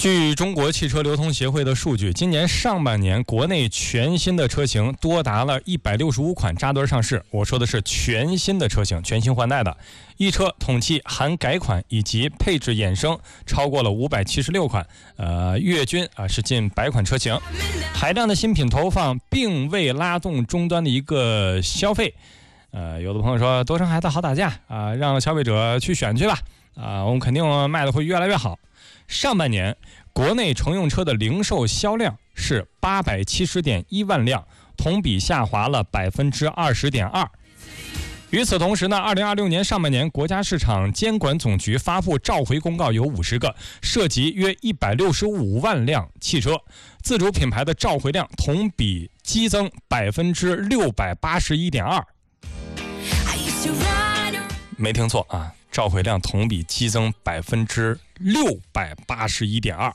据中国汽车流通协会的数据，今年上半年国内全新的车型多达了165款扎堆上市。我说的是全新的车型，全新换代的。一车统计含改款以及配置衍生超过了576款，月均是近100款车型。海量的新品投放，并未拉动终端的一个消费。有的朋友说多生孩子好打架啊，让消费者去选去吧我们肯定卖的会越来越好。上半年国内乘用车的零售销量是870.1万辆，同比下滑了20.2%。与此同时呢，2026年上半年国家市场监管总局发布召回公告有50个，涉及约165万辆汽车，自主品牌的召回量同比激增681.2%。没听错啊，召回量同比激增681.2%。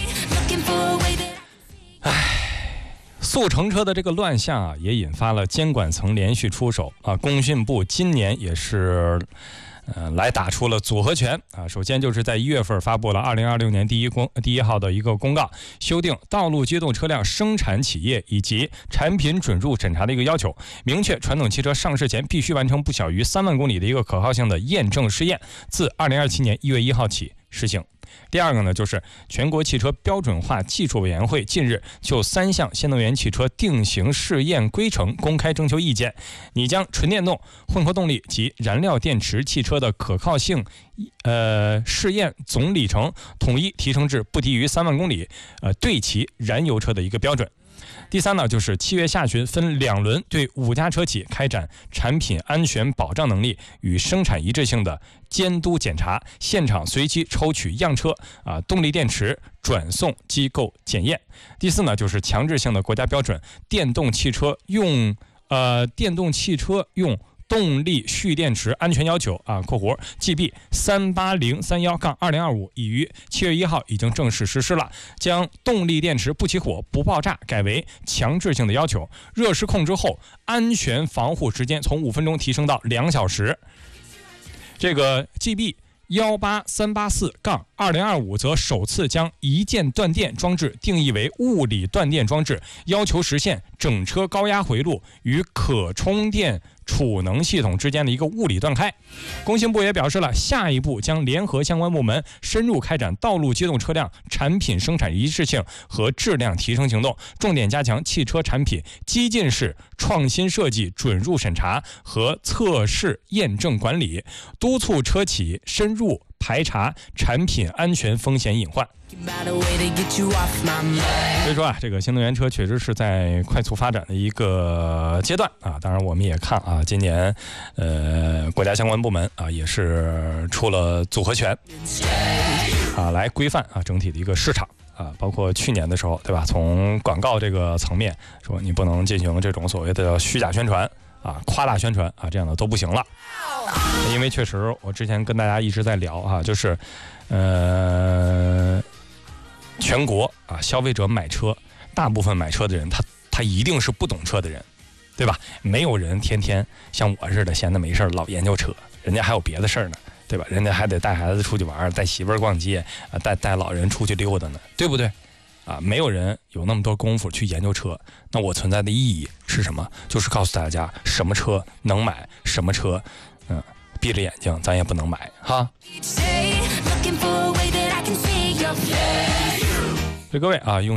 速乘车的这个乱象也引发了监管层连续出手工信部今年也是来打出了组合拳首先就是在1月份发布了2026年第一号的一个公告，修订道路机动车辆生产企业以及产品准入审查的一个要求，明确传统汽车上市前必须完成不小于3万公里的一个可靠性的验证试验，自2027年1月1号起实行。第二个呢，就是全国汽车标准化技术委员会近日就3项新能源汽车定型试验规程公开征求意见，拟将纯电动、混合动力及燃料电池汽车的可靠性试验总里程统一提升至不低于3万公里，对齐燃油车的一个标准。第三呢，就是7月下旬分2轮对5家车企开展产品安全保障能力与生产一致性的监督检查，现场随机抽取样车动力电池转送机构检验。第四呢，就是强制性的国家标准，电动汽车用动力蓄电池安全要求括弧 GB 38031-2025已于7月1号已经正式实施了，将动力电池不起火不爆炸改为强制性的要求，热失控之后安全防护时间从5分钟提升到2小时。这个 GB 18384-2025则首次将一键断电装置定义为物理断电装置，要求实现整车高压回路与可充电储能系统之间的一个物理断开。工信部也表示了，下一步将联合相关部门深入开展道路机动车辆产品生产一致性和质量提升行动，重点加强汽车产品激进式创新设计准入审查和测试验证管理，督促车企深入排查产品安全风险隐患。所以说这个新能源车确实是在快速发展的一个阶段当然我们也看今年国家相关部门也是出了组合拳来规范整体的一个市场包括去年的时候，对吧？从广告这个层面说，你不能进行这种所谓的虚假宣传夸大宣传这样的都不行了。因为确实我之前跟大家一直在聊就是全国消费者买车，大部分买车的人他一定是不懂车的人，对吧？没有人天天像我似的闲得没事老研究车，人家还有别的事儿呢，对吧？人家还得带孩子出去玩，带媳妇儿逛街带老人出去溜达呢，对不对没有人有那么多功夫去研究车。那我存在的意义是什么？就是告诉大家什么车能买，什么车闭着眼睛咱也不能买哈。所以各位用